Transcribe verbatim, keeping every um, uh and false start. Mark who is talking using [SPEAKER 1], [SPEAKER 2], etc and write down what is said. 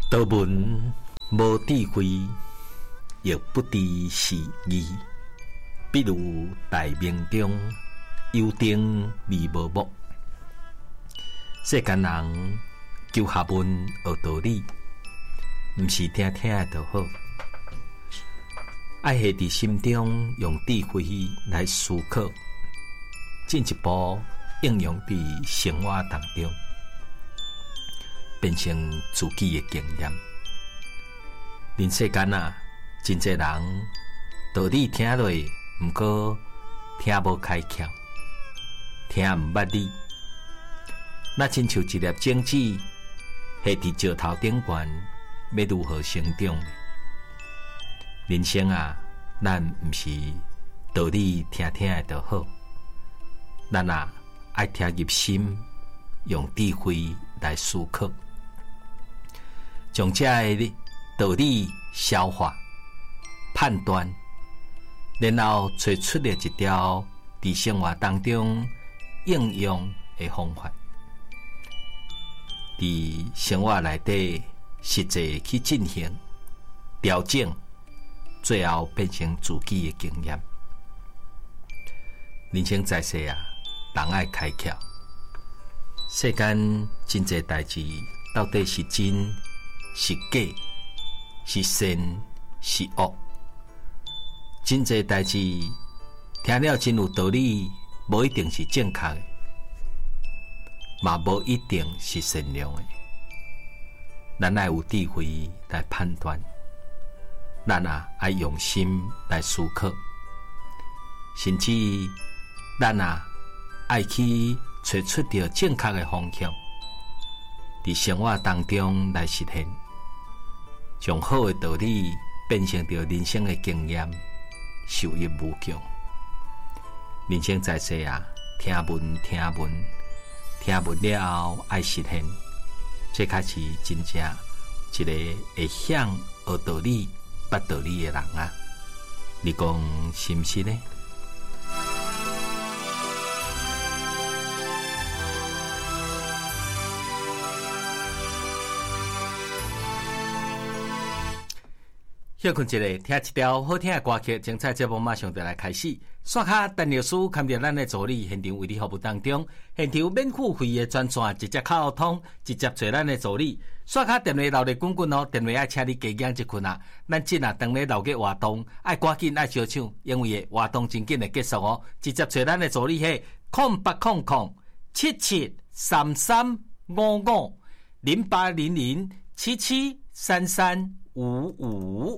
[SPEAKER 1] 道文无智慧，亦不知是义。比如大明中，有灯而无木。世间人求学问学道理，毋是听听的就好，爱下伫心中用智慧来思考，进一步应用伫生活当中，变成自己的经验。人世间啊，真侪人道理听落，毋过听无开窍，听毋捌理。那亲像一粒种子，下伫石头顶悬，要如何成长呢？人生啊，咱毋是道理听听的就好，咱啊爱听入心，用智慧来思考，将这个道理消化、判断，然后找出了一条伫生活当中应用的方法，伫生活内底实际去进行调整，最后变成自己的经验。人生在世啊，人爱开窍。世间真侪代志，到底是真是假，是善是恶？真侪代志听了真有道理，无一定是正确的，嘛无一定是善良的。咱爱有智慧来判断，咱啊爱用心来思考，甚至咱啊爱去找出着正确的方向，伫生活当中来实现，将好的道理变成着人生的经验，受益无穷。人生在世啊，听闻听闻，听闻了后爱实现，这才是真正一个会晓学道理、捌道理的人啊！你讲是毋是呢？休困一下，听一条好听的歌曲，精彩节目马上就来开始。刷卡陈律师看着咱的助理，现场为你服务当中，现场免付费的专线，直接卡互通，直接找咱的助理。刷卡电话留咧滚滚哦，电话爱请你加减一困啊！咱真啊，当咧留给活动，爱赶紧爱小抢，因为活动真紧的结束哦。直接找咱的助理係空八空空七七三三五五零八零零七七三三五五。